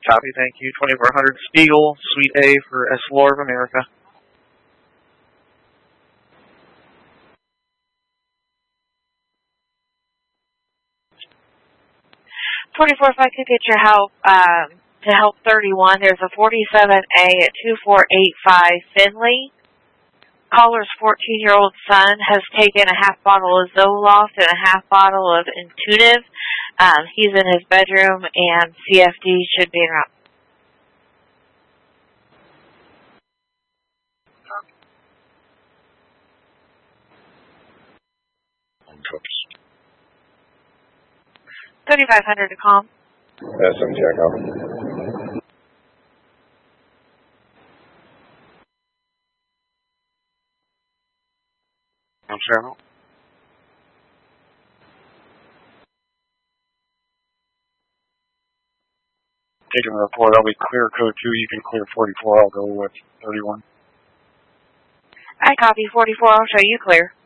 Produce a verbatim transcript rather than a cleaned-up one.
Copy, thank you. twenty-four hundred Spiegel, Suite A for Essilor of America. twenty-four, if I could get your help um, to help thirty-one, there's a forty-seven A at two four eight five Finley. Caller's fourteen-year-old son has taken a half bottle of Zoloft and a half bottle of Intuitive. Um, he's in his bedroom, and C F D should be around. thirty-five hundred to calm. S M check out. I'm channel. Taking the report, I'll be clear code two, you can clear forty-four, I'll go with thirty-one. I copy forty-four, I'll show you clear.